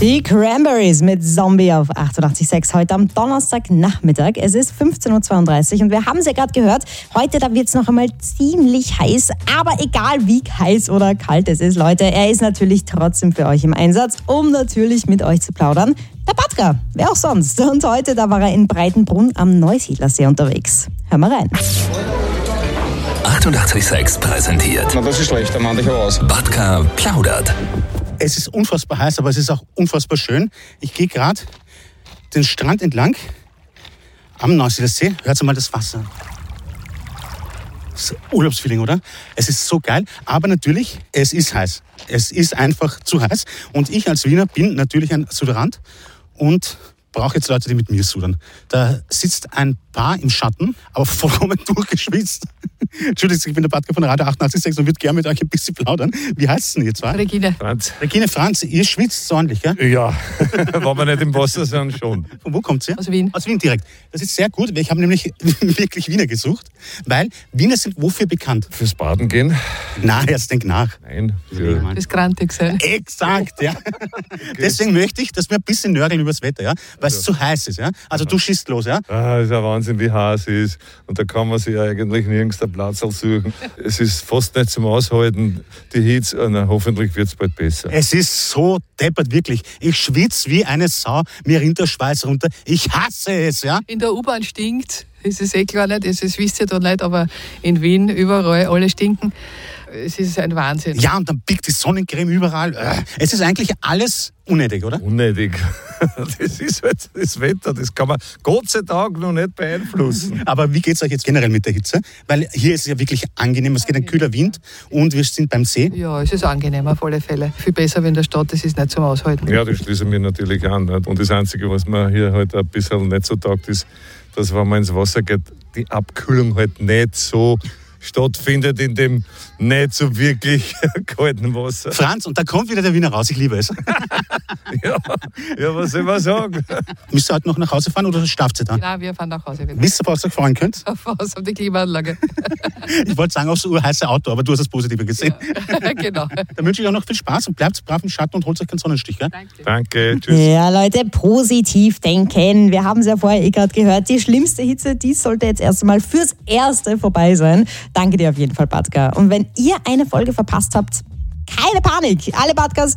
Die Cranberries mit Zombie auf 88.6 heute am Donnerstagnachmittag. Es ist 15.32 Uhr und wir haben es ja gerade gehört, heute da wird es noch einmal ziemlich heiß, aber egal wie heiß oder kalt es ist, Leute, er ist natürlich trotzdem für euch im Einsatz, um natürlich mit euch zu plaudern. Der Batka, wer auch sonst. Und heute, da war er in Breitenbrunn am Neusiedlersee unterwegs. Hör mal rein. 88.6 präsentiert. Na, das ist schlecht, dann mach ich aus. Batka plaudert. Es ist unfassbar heiß, aber es ist auch unfassbar schön. Ich gehe gerade den Strand entlang am Neusiedlersee. Hört mal das Wasser. Das ist Urlaubsfeeling, oder? Es ist so geil, aber natürlich, es ist heiß. Es ist einfach zu heiß. Und ich als Wiener bin natürlich ein Suderant und brauche jetzt Leute, die mit mir sudern. Da sitzt ein Paar im Schatten, aber vollkommen durchgeschwitzt. Entschuldigung, ich bin der Batka von Radio 88.6 und würde gerne mit euch ein bisschen plaudern. Wie heißt es denn ihr zwei? Regine. Franz. Regine, Franz, ihr schwitzt so ordentlich, gell? Ja, wenn wir nicht im Wasser sind, schon. Von wo kommt ihr? Aus Wien. Aus Wien direkt. Das ist sehr gut, weil ich habe nämlich wirklich Wiener gesucht, weil Wiener sind wofür bekannt? Fürs Baden gehen? Na, jetzt denk nach. Nein. Für Das grantig sein. Exakt, ja. Deswegen möchte ich, dass wir ein bisschen nörgeln über das Wetter, ja, weil es zu heiß ist, ja. Also du schießt los, ja. ist ja Wahnsinn, wie heiß es ist. Und da kann man sich eigentlich nirgends einen Platz suchen. Es ist fast nicht zum Aushalten, die Hitze. Na, hoffentlich wird es bald besser. Es ist so deppert, wirklich. Ich schwitze wie eine Sau, mir rinnt der Schweiß runter. Ich hasse es, ja. In der U-Bahn stinkt. Es ist eh klar nicht, es wisst ihr da nicht, aber in Wien überall alle stinken. Es ist ein Wahnsinn. Ja, und dann biegt die Sonnencreme überall. Es ist eigentlich alles unnötig, oder? Unnötig. Das ist halt das Wetter, das kann man Gott sei Dank noch nicht beeinflussen. Aber wie geht es euch jetzt generell mit der Hitze? Weil hier ist es ja wirklich angenehm, es geht ein kühler Wind und wir sind beim See. Ja, es ist angenehm auf alle Fälle. Viel besser wie in der Stadt, das ist nicht zum Aushalten. Ja, das schließen wir natürlich an. Nicht? Und das Einzige, was mir hier halt ein bisschen nicht so taugt, ist, dass wenn man ins Wasser geht, die Abkühlung halt nicht so stattfindet in dem nicht so wirklich kalten Wasser. Franz, und da kommt wieder der Wiener raus, ich liebe es. Ja, was soll man sagen? Müsst ihr heute noch nach Hause fahren oder schlaft ihr da? Nein, wir fahren nach Hause. Wisst ihr, was ihr euch freuen könnt? Auf was? Auf die Klimaanlage. Ich wollte sagen, aufs urheiße Auto, aber du hast das Positive gesehen. Ja, genau. Dann wünsche ich euch noch viel Spaß und bleibt brav im Schatten und holt euch keinen Sonnenstich. Gell? Danke, tschüss. Ja, Leute, positiv denken. Wir haben es ja vorher gerade gehört. Die schlimmste Hitze, die sollte jetzt erst einmal fürs Erste vorbei sein. Danke dir auf jeden Fall, Batka. Und wenn ihr eine Folge verpasst habt, keine Panik. Alle Batkas